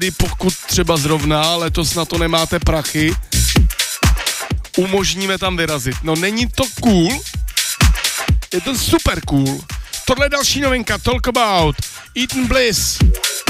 pokud třeba zrovna letos na to nemáte prachy, umožníme tam vyrazit. No není to cool? Je to super cool. Tohle je další novinka, Talk About, Eaton Bliss.